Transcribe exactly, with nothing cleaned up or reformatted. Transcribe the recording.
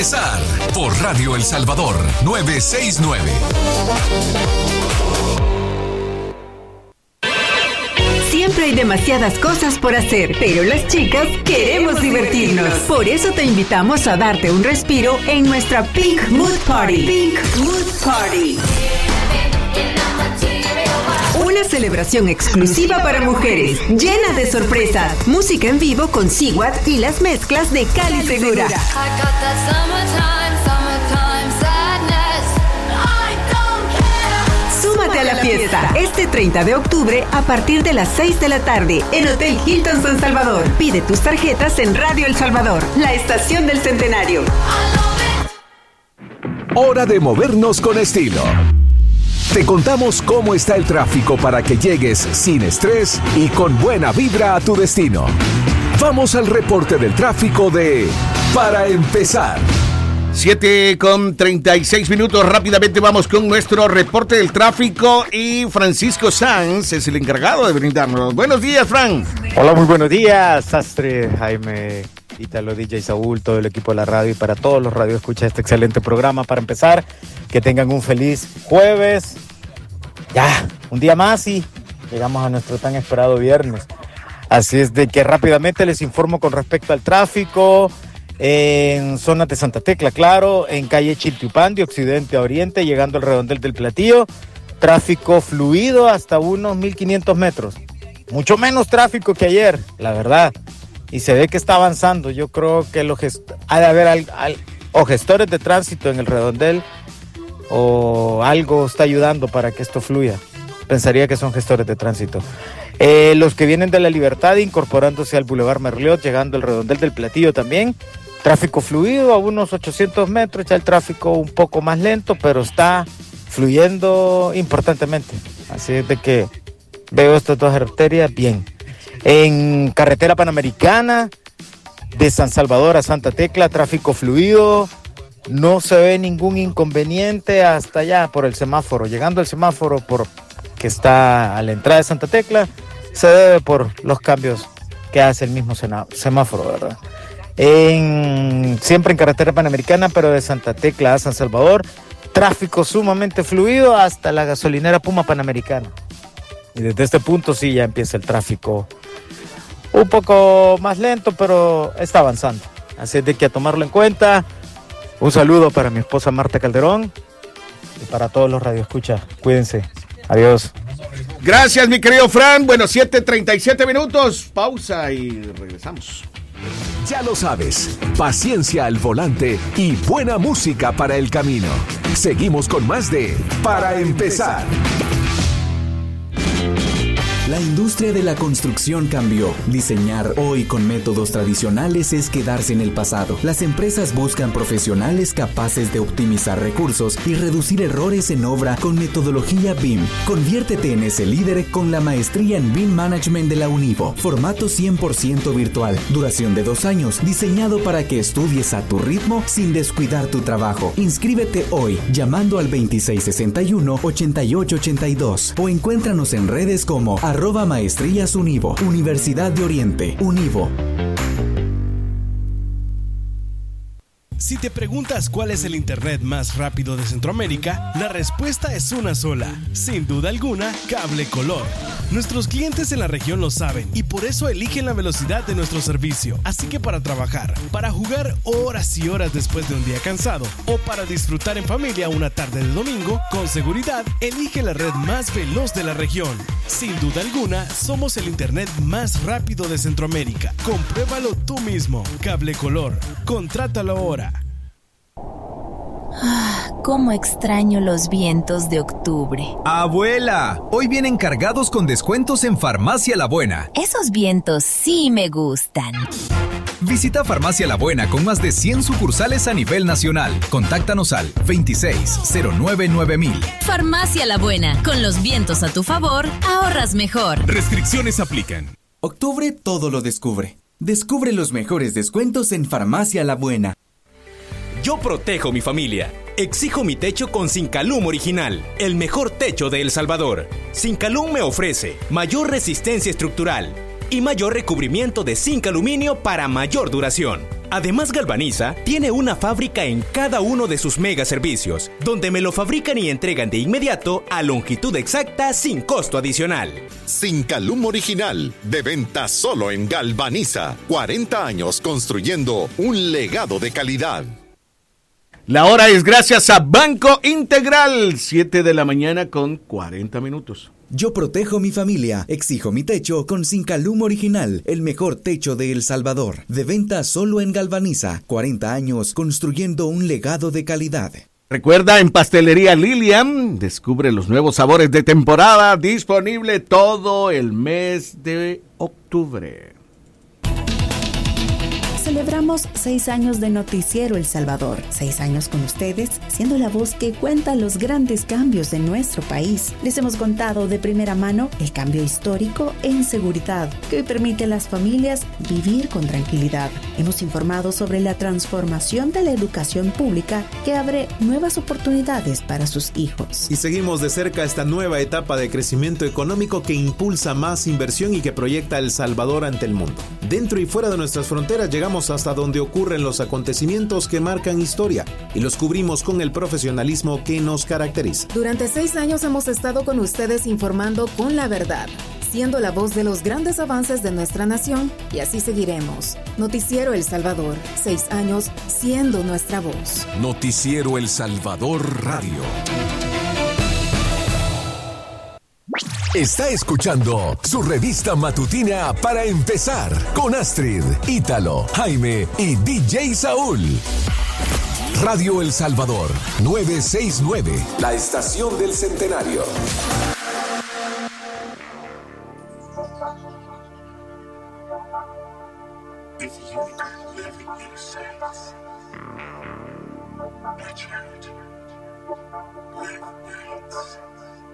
empezar por Radio El Salvador novecientos sesenta y nueve. Siempre hay demasiadas cosas por hacer, pero las chicas queremos divertirnos. Por eso te invitamos a darte un respiro en nuestra Pink Mood Party. Pink Mood Party. Una celebración exclusiva para mujeres, llena de sorpresas, música en vivo con Sigwat y las mezclas de Cali Segura. Súmate a la fiesta este treinta de octubre a partir de las seis de la tarde en Hotel Hilton San Salvador. Pide tus tarjetas en Radio El Salvador, la estación del Centenario. Hora de movernos con estilo. Te contamos cómo está el tráfico para que llegues sin estrés y con buena vibra a tu destino. Vamos al reporte del tráfico de Para Empezar. siete con treinta y seis minutos. Rápidamente vamos con nuestro reporte del tráfico y Francisco Sanz es el encargado de brindarnos. Buenos días, Fran. Hola, muy buenos días, Sastre, Jaime, Ítalo, D J Saúl, todo el equipo de la radio y para todos los radioescuchas este excelente programa. Para empezar, que tengan un feliz jueves. Ya, un día más y llegamos a nuestro tan esperado viernes. Así es de que rápidamente les informo con respecto al tráfico. En zonas de Santa Tecla, claro, en calle Chiltiupán, de occidente a oriente, llegando al redondel del Platillo, tráfico fluido hasta unos mil quinientos metros. Mucho menos tráfico que ayer, la verdad. Y se ve que está avanzando. Yo creo que los gest- ha de haber al- al- o gestores de tránsito en el redondel o algo está ayudando para que esto fluya. Pensaría que son gestores de tránsito. Eh, los que vienen de La Libertad incorporándose al Boulevard Merliot, llegando al redondel del Platillo también. Tráfico fluido a unos ochocientos metros, ya el tráfico un poco más lento, pero está fluyendo importantemente. Así es de que veo estas dos arterias bien. En carretera panamericana, de San Salvador a Santa Tecla, tráfico fluido, no se ve ningún inconveniente hasta allá por el semáforo. Llegando al semáforo por que está a la entrada de Santa Tecla, se debe por los cambios que hace el mismo semáforo, ¿verdad? En, siempre en carretera panamericana, pero de Santa Tecla a San Salvador, tráfico sumamente fluido hasta la gasolinera Puma Panamericana. Y desde este punto sí ya empieza el tráfico un poco más lento, pero está avanzando. Así es de que a tomarlo en cuenta. Un saludo para mi esposa Marta Calderón y para todos los radioescuchas. Cuídense. Adiós. Gracias, mi querido Fran. Bueno, siete treinta y siete minutos. Pausa y regresamos. Ya lo sabes, paciencia al volante y buena música para el camino. Seguimos con más de Para Empezar. La industria de la construcción cambió. Diseñar hoy con métodos tradicionales es quedarse en el pasado. Las empresas buscan profesionales capaces de optimizar recursos y reducir errores en obra con metodología B I M. Conviértete en ese líder con la maestría en B I M Management de la Univo. Formato cien por ciento virtual. Duración de dos años. Diseñado para que estudies a tu ritmo sin descuidar tu trabajo. Inscríbete hoy llamando al veintiséis sesenta y uno, ochenta y ocho ochenta y dos o encuéntranos en redes como arroba maestrías Univo, Universidad de Oriente, Univo. Si te preguntas cuál es el internet más rápido de Centroamérica, la respuesta es una sola. Sin duda alguna, Cable Color. Nuestros clientes en la región lo saben y por eso eligen la velocidad de nuestro servicio. Así que para trabajar, para jugar horas y horas después de un día cansado o para disfrutar en familia una tarde de domingo, con seguridad, elige la red más veloz de la región. Sin duda alguna, somos el internet más rápido de Centroamérica. Compruébalo tú mismo. Cable Color. Contrátalo ahora. Ah, cómo extraño los vientos de octubre. Abuela, hoy vienen cargados con descuentos en Farmacia La Buena. Esos vientos sí me gustan. Visita Farmacia La Buena con más de cien sucursales a nivel nacional. Contáctanos al veintiséis cero nueve nueve mil. Farmacia La Buena, con los vientos a tu favor, ahorras mejor. Restricciones aplican. Octubre todo lo descubre. Descubre los mejores descuentos en Farmacia La Buena. Yo protejo mi familia. Exijo mi techo con Sincalum Original, el mejor techo de El Salvador. Sincalum me ofrece mayor resistencia estructural y mayor recubrimiento de zinc aluminio para mayor duración. Además, Galvaniza tiene una fábrica en cada uno de sus mega servicios, donde me lo fabrican y entregan de inmediato a longitud exacta sin costo adicional. Sincalum Original, de venta solo en Galvaniza. cuarenta años construyendo un legado de calidad. La hora es gracias a Banco Integral, siete de la mañana con cuarenta minutos. Yo protejo mi familia, exijo mi techo con Sincalum Original, el mejor techo de El Salvador. De venta solo en Galvaniza, cuarenta años construyendo un legado de calidad. Recuerda, en Pastelería Lilian, descubre los nuevos sabores de temporada, disponible todo el mes de octubre. Celebramos seis años de Noticiero El Salvador. Seis años con ustedes, siendo la voz que cuenta los grandes cambios de nuestro país. Les hemos contado de primera mano el cambio histórico en seguridad que hoy permite a las familias vivir con tranquilidad. Hemos informado sobre la transformación de la educación pública que abre nuevas oportunidades para sus hijos. Y seguimos de cerca esta nueva etapa de crecimiento económico que impulsa más inversión y que proyecta El Salvador ante el mundo. Dentro y fuera de nuestras fronteras llegamos hasta donde ocurren los acontecimientos que marcan historia y los cubrimos con el profesionalismo que nos caracteriza. Durante seis años hemos estado con ustedes informando con la verdad, siendo la voz de los grandes avances de nuestra nación, y así seguiremos. Noticiero El Salvador, seis años siendo nuestra voz. Noticiero El Salvador Radio. Está escuchando su revista matutina para empezar con Astrid, Ítalo, Jaime y D J Saúl. Radio El Salvador, novecientos sesenta y nueve, la estación del centenario.